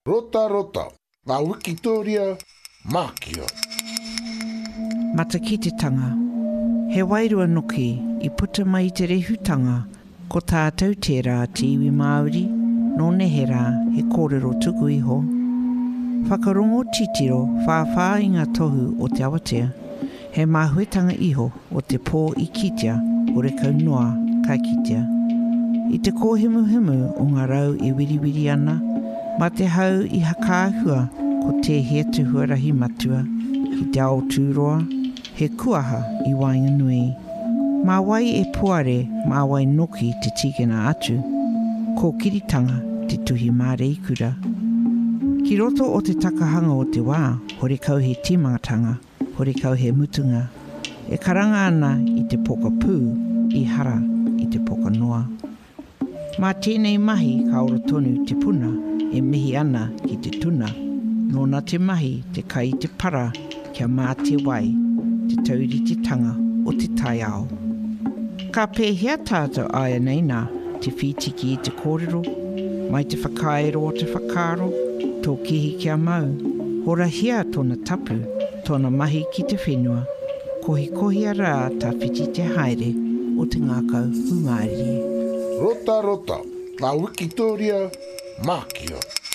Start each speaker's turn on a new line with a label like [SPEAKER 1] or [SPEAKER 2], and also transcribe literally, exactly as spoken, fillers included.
[SPEAKER 1] Rota rota, ngā Wikitoria Mākia.
[SPEAKER 2] Matakititanga. He wairua noki i puta mai te rehutanga ko tātou tērā te iwi Māori, no nehera he kōrero tuku iho. Whakarongo titiro whāwhā i ngā tohu o te awatea, he māhuetanga iho o te pō i kitea o re kaunoa kai kitea. I te kōhimuhimu o ngā rau e wiriwiri ana, ma te hau i hakaahua ko te hea tuhuarahi matua, ki te ao tūroa, he kuaha i Wainganui. Mā wai e puare, mā wai noki te tīkena atu, ko kiritanga te tuhi māreikura. Ki roto o te takahanga o te wā, hore kau he timangatanga, hore kau he mutunga. E karanga ana i te poka pū, i hara i te poka noa. Mā tēnei mahi ka ora tonu te puna, e mihi ana ki te tuna. Nōna te mahi te kai te para, kia mā te wai, te tauri te tanga o te tai ao. Ka pēhea tātou aia nei nā, te whitiki i te kōrero, mai te whakaero o te whakaro, tō kihi kia mau, hora hia tōna tapu, tōna mahi ki te whenua, kohi kohi ara tā whiti te haere o te ngākau humairi.
[SPEAKER 1] Rota rota, ngā Wikitoria Mākia.